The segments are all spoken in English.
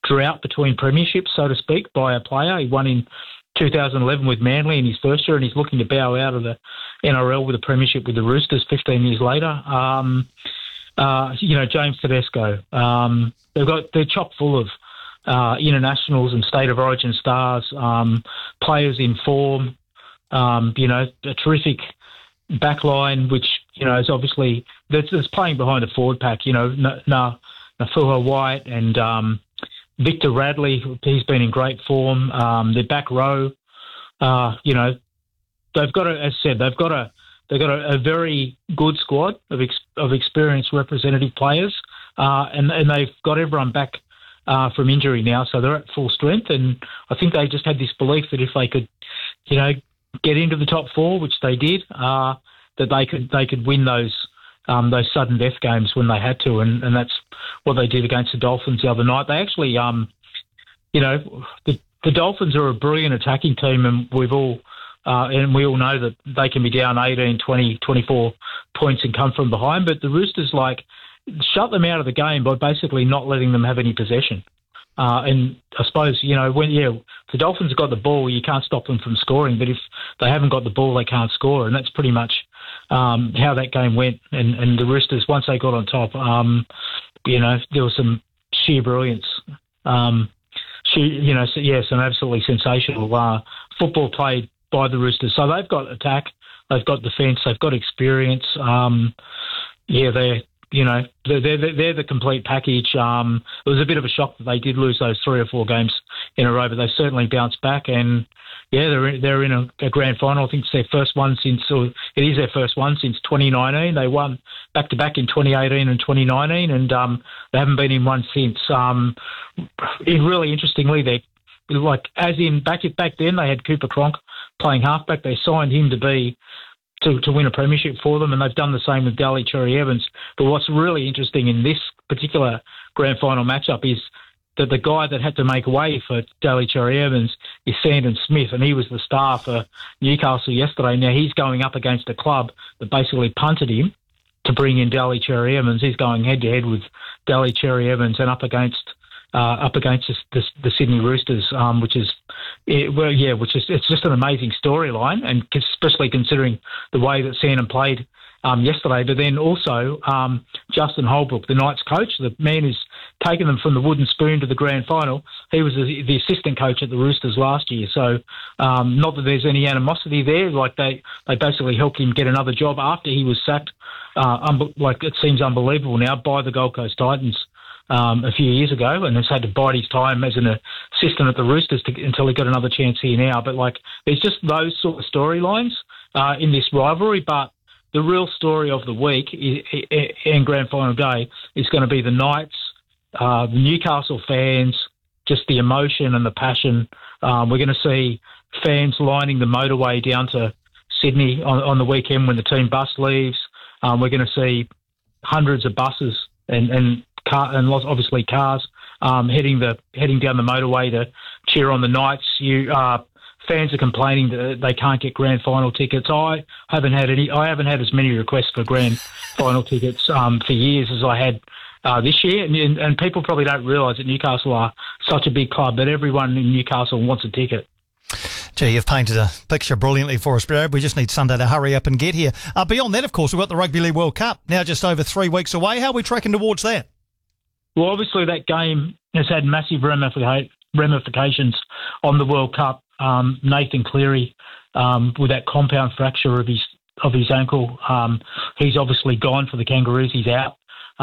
drought between premierships, so to speak, by a player. He won in 2011 with Manly in his first year, and he's looking to bow out of the NRL with a premiership with the Roosters 15 years later. James Tedesco. They're chock full of internationals and state of origin stars, players in form. A terrific backline, which is obviously that's playing behind a forward pack. Nafuha White and Victor Radley, he's been in great form. Their back row, they've got a very good squad of experienced representative players, and they've got everyone back from injury now, so they're at full strength. And I think they just had this belief that if they could, get into the top four, which they did, that they could win those sudden death games when they had to, and that's what they did against the Dolphins the other night. They actually, the Dolphins are a brilliant attacking team, and we all know that they can be down 18, 20, 24 points and come from behind. But the Roosters shut them out of the game by basically not letting them have any possession. And I suppose, when the Dolphins have got the ball, you can't stop them from scoring. But if they haven't got the ball, they can't score. And that's pretty much how that game went. And the Roosters, once they got on top, there was some sheer brilliance. Some absolutely sensational football played by the Roosters. So they've got attack, they've got defence, they've got experience. They're the complete package. It was a bit of a shock that they did lose those 3 or 4 games in a row, but they've certainly bounced back. And they're in a grand final. I think it's their first one since 2019. They won back to back in 2018 and 2019, and they haven't been in one since. Really interestingly, they back then they had Cooper Cronk playing halfback. They signed him to win a premiership for them, and they've done the same with Daly Cherry Evans. But what's really interesting in this particular grand final matchup is that the guy that had to make way for Daly Cherry Evans is Sandon Smith, and he was the star for Newcastle yesterday. Now he's going up against a club that basically punted him to bring in Daly Cherry Evans. He's going head to head with Daly Cherry Evans and up against the Sydney Roosters, which is it's just an amazing storyline, and especially considering the way that Sandon played yesterday. But then also Justin Holbrook, the Knights coach, the man who's taken them from the wooden spoon to the grand final. He was the assistant coach at the Roosters last year. So not that there's any animosity there. Like they basically helped him get another job after he was sacked. It seems unbelievable now, by the Gold Coast Titans a few years ago, and has had to bide his time as an assistant at the Roosters until he got another chance here now. But there's just those sort of storylines in this rivalry. But the real story of the week in Grand Final Day is going to be the Knights, the Newcastle fans, just the emotion and the passion. We're going to see fans lining the motorway down to Sydney on the weekend when the team bus leaves. We're going to see hundreds of buses and obviously cars heading down the motorway to cheer on the Knights. Fans are complaining that they can't get grand final tickets. I haven't had as many requests for grand final tickets for years as I had this year. And people probably don't realise that Newcastle are such a big club that everyone in Newcastle wants a ticket. Gee, you've painted a picture brilliantly for us, Brad. We just need Sunday to hurry up and get here. Beyond that, of course, we've got the Rugby League World Cup now just over 3 weeks away. How are we tracking towards that? Well, obviously that game has had massive ramifications on the World Cup. Nathan Cleary, with that compound fracture of his ankle, he's obviously gone for the Kangaroos. He's out.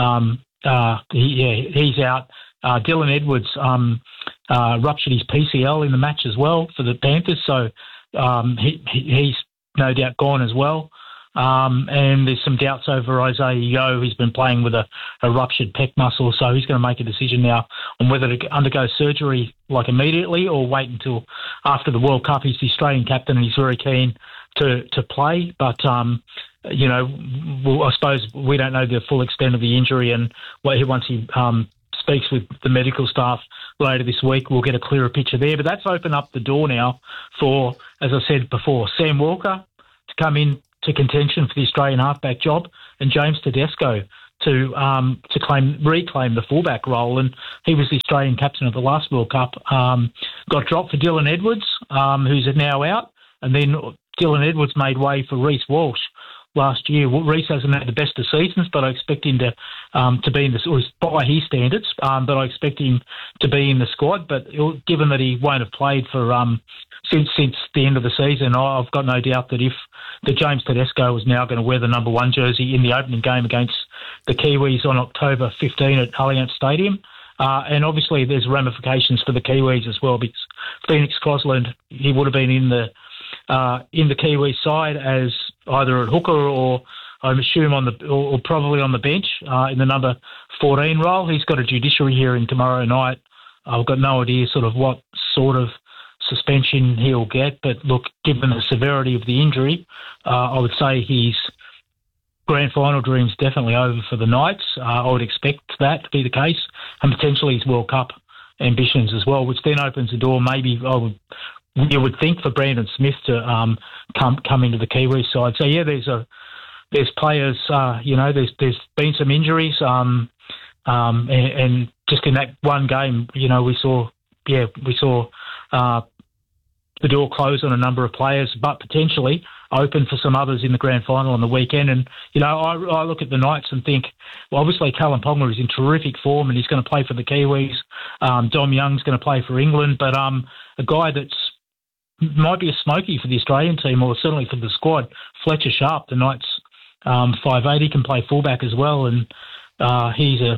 He's out. Dylan Edwards ruptured his PCL in the match as well for the Panthers, so he's no doubt gone as well. And there's some doubts over Isaiah Yeo. He's been playing with a ruptured pec muscle, so he's going to make a decision now on whether to undergo surgery immediately or wait until after the World Cup. He's the Australian captain and he's very keen to play, but I suppose we don't know the full extent of the injury, and once he speaks with the medical staff later this week, we'll get a clearer picture there. But that's opened up the door now for, as I said before, Sam Walker to come in to contention for the Australian halfback job, and James Tedesco reclaim the fullback role, and he was the Australian captain of the last World Cup. Got dropped for Dylan Edwards, who's now out, and then Dylan Edwards made way for Reece Walsh last year. Reece hasn't had the best of seasons, but I expect him to be in the, by his standards, but I expect him to be in the squad. But given that he won't have played for since the end of the season, I've got no doubt that James Tedesco is now going to wear the number 1 jersey in the opening game against the Kiwis on October 15 at Allianz Stadium. And obviously there's ramifications for the Kiwis as well, because Phoenix Crosland, he would have been in the Kiwi side as either at hooker or I assume or probably on the bench in the number 14 role. He's got a judiciary hearing tomorrow night. I've got no idea sort of what sort of suspension he'll get, but look, given the severity of the injury, I would say his grand final dream's definitely over for the Knights. I would expect that to be the case, and potentially his World Cup ambitions as well, which then opens the door maybe you would think for Brandon Smith to come into the Kiwi side. So yeah, there's players. There's been some injuries, and just in that one game, we saw the door close on a number of players, but potentially open for some others in the grand final on the weekend. And I look at the Knights and think, well, obviously Callum Ponga is in terrific form and he's going to play for the Kiwis. Dom Young's going to play for England, but a guy that's might be a smoky for the Australian team, or certainly for the squad, Fletcher Sharp, the Knights 5'8", he can play fullback as well, and he's a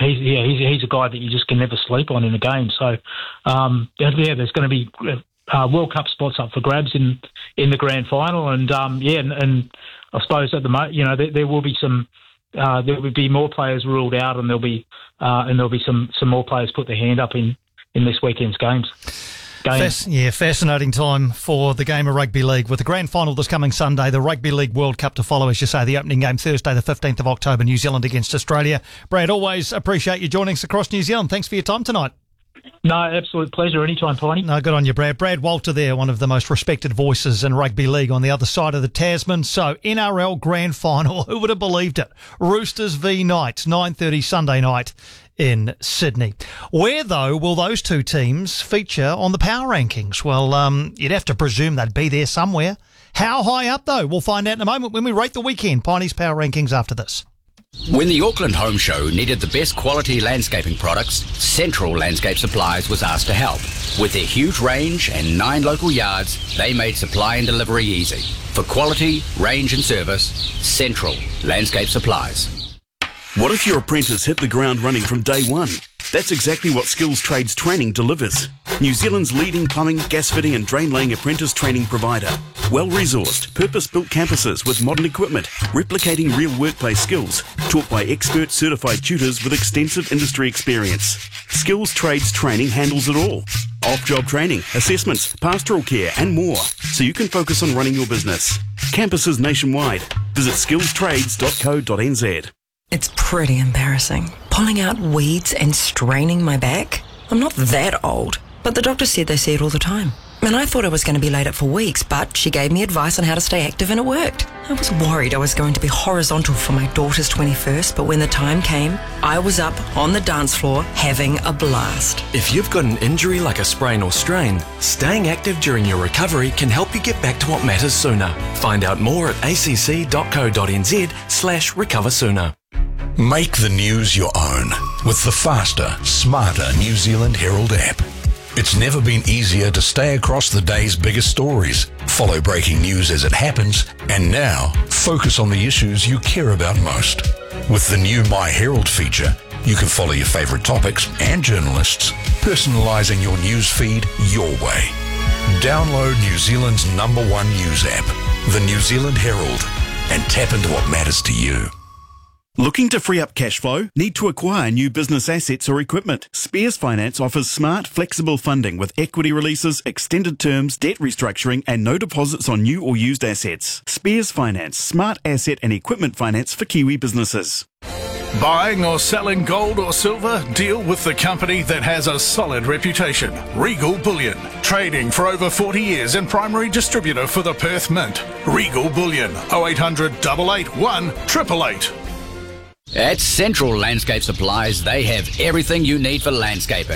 guy that you just can never sleep on in a game. So there's going to be World Cup spots up for grabs in the grand final, and and I suppose at the moment, there will be there will be more players ruled out, and there'll be some more players put their hand up in this weekend's games. Fascinating time for the game of rugby league, with the grand final this coming Sunday, the Rugby League World Cup to follow, as you say, the opening game Thursday the 15th of October, New Zealand against Australia. Brad, always appreciate you joining us across New Zealand. Thanks for your time tonight. No, absolute pleasure. Anytime, Piney. No, good on you, Brad. Brad Walter there, one of the most respected voices in rugby league on the other side of the Tasman. So, NRL Grand Final, who would have believed it? Roosters v Knights, 9:30 Sunday night in Sydney. Where, though, will those two teams feature on the power rankings? Well, you'd have to presume they'd be there somewhere. How high up, though? We'll find out in a moment when we rate the weekend. Piney's power rankings after this. When the Auckland Home Show needed the best quality landscaping products, Central Landscape Supplies was asked to help. With their huge range and 9 local yards, they made supply and delivery easy. For quality, range and service, Central Landscape Supplies. What if your apprentice hit the ground running from day one? That's exactly what Skills Trades Training delivers. New Zealand's leading plumbing, gas fitting and drain laying apprentice training provider. Well-resourced, purpose-built campuses with modern equipment, replicating real workplace skills, taught by expert certified tutors with extensive industry experience. Skills Trades Training handles it all. Off-job training, assessments, pastoral care and more, so you can focus on running your business. Campuses nationwide. Visit skillstrades.co.nz. It's pretty embarrassing. Pulling out weeds and straining my back. I'm not that old, but the doctor said they see it all the time. And I thought I was going to be laid up for weeks, but she gave me advice on how to stay active and it worked. I was worried I was going to be horizontal for my daughter's 21st, but when the time came, I was up on the dance floor having a blast. If you've got an injury like a sprain or strain, staying active during your recovery can help you get back to what matters sooner. Find out more at acc.co.nz/recover sooner. Make the news your own with the faster, smarter New Zealand Herald app. It's never been easier to stay across the day's biggest stories, follow breaking news as it happens, and now focus on the issues you care about most. With the new My Herald feature, you can follow your favourite topics and journalists, personalising your news feed your way. Download New Zealand's #1 news app, the New Zealand Herald, and tap into what matters to you. Looking to free up cash flow? Need to acquire new business assets or equipment? Spears Finance offers smart, flexible funding with equity releases, extended terms, debt restructuring and no deposits on new or used assets. Spears Finance, smart asset and equipment finance for Kiwi businesses. Buying or selling gold or silver? Deal with the company that has a solid reputation. Regal Bullion. Trading for over 40 years and primary distributor for the Perth Mint. Regal Bullion. 0800 881 888. At Central Landscape Supplies, they have everything you need for landscaping.